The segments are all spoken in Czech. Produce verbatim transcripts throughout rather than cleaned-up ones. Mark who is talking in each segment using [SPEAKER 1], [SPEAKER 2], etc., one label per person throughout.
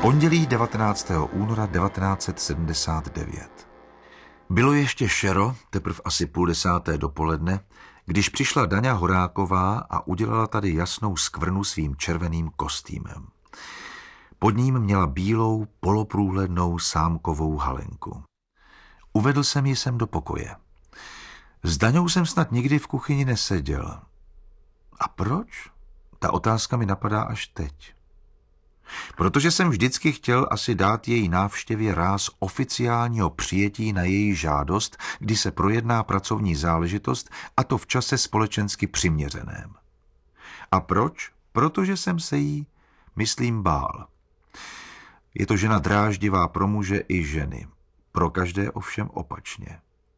[SPEAKER 1] Pondělí devatenáctého února devatenáct set sedmdesát devět. Bylo ještě šero, teprv asi půl desáté dopoledne, když přišla Daňa Horáková a udělala tady jasnou skvrnu svým červeným kostýmem. Pod ním měla bílou, poloprůhlednou sámkovou halenku. Uvedl jsem ji sem do pokoje. S Daňou jsem snad nikdy v kuchyni neseděl. A proč? Ta otázka mi napadá až teď. Protože jsem vždycky chtěl asi dát její návštěvě ráz oficiálního přijetí na její žádost, kdy se projedná pracovní záležitost, a to v čase společensky přiměřeném. A proč? Protože jsem se jí, myslím, bál. Je to žena dráždivá pro muže i ženy. Pro každé ovšem opačně.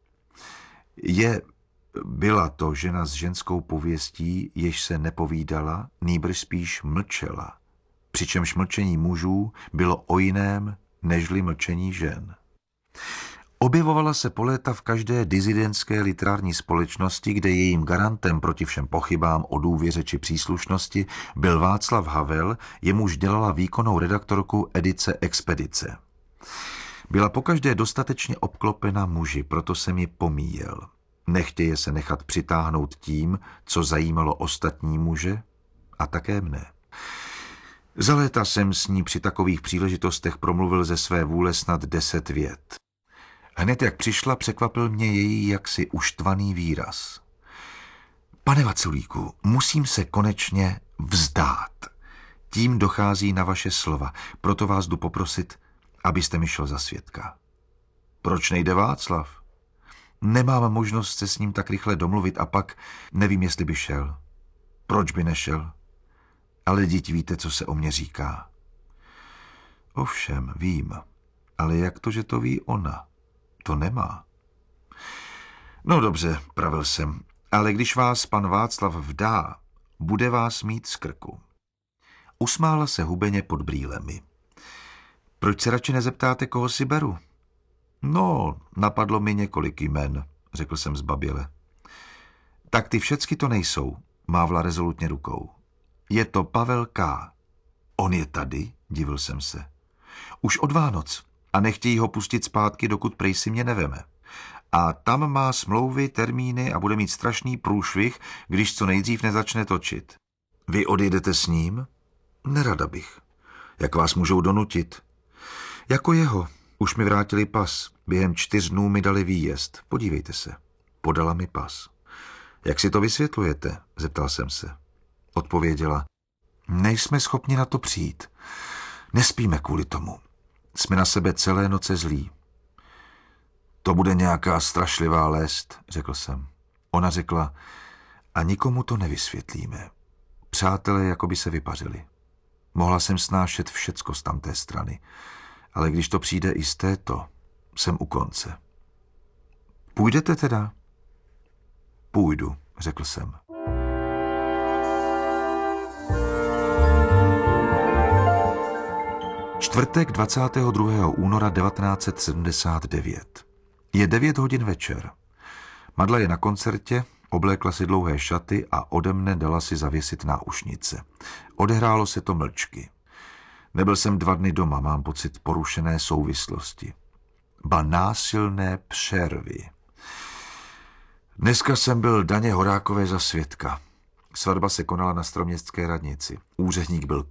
[SPEAKER 1] Je, byla to žena s ženskou pověstí, jež se nepovídala, nýbrž spíš mlčela. Přičemž mlčení mužů bylo o jiném, nežli mlčení žen. Objevovala se po léta v každé disidentské literární společnosti, kde jejím garantem proti všem pochybám o důvěře či příslušnosti byl Václav Havel, jemuž dělala výkonnou redaktorku edice Expedice. Byla pokaždé dostatečně obklopena muži, proto jsem ji pomíjel. Nechtěje se nechat přitáhnout tím, co zajímalo ostatní muže a také mne. Za léta jsem s ní při takových příležitostech promluvil ze své vůle snad deset vět. Hned jak přišla, překvapil mě její jaksi uštvaný výraz. Pane Vaculíku, musím se konečně vzdát. Tím dochází na vaše slova, proto vás jdu poprosit, abyste mi šel za svědka. Proč nejde Václav? Nemám možnost se s ním tak rychle domluvit a pak nevím, jestli by šel. Proč by nešel? Ale děti, víte, co se o mě říká. Ovšem, vím, ale jak to, že to ví ona? To nemá. No dobře, pravil jsem, ale když vás pan Václav vdá, bude vás mít z krku. Usmála se hubeně pod brýlemi. Proč se radši nezeptáte, koho si beru? No, napadlo mi několik jmen, řekl jsem zbaběle. Tak ty všecky to nejsou, mávla rezolutně rukou. Je to Pavel K. On je tady, divil jsem se. Už od Vánoc a nechtějí ho pustit zpátky, dokud prej si mě neveme. A tam má smlouvy, termíny a bude mít strašný průšvih, když co nejdřív nezačne točit. Vy odjedete s ním? Nerada bych. Jak vás můžou donutit? Jako jeho. Už mi vrátili pas. Během čtyř dnů mi dali výjezd. Podívejte se. Podala mi pas. Jak si to vysvětlujete? Zeptal jsem se. Odpověděla. Nejsme schopni na to přijít. Nespíme kvůli tomu. Jsme na sebe celé noce zlí. To bude nějaká strašlivá lest, řekl jsem. Ona řekla, a nikomu to nevysvětlíme. Přátelé jako by se vypařili. Mohla jsem snášet všecko z tamté strany, ale když to přijde i z této, jsem u konce. Půjdete teda? Půjdu, řekl jsem. Čtvrtek dvacátého druhého února devatenáct set sedmdesát devět. Je devět hodin večer. Madla je na koncertě, oblékla si dlouhé šaty a ode mne dala si zavěsit náušnice. Odehrálo se to mlčky. Nebyl jsem dva dny doma, mám pocit porušené souvislosti. Ba násilné přervy. Dneska jsem byl Daně Horákové za svědka. Svatba se konala na staroměstské radnici. Úředník byl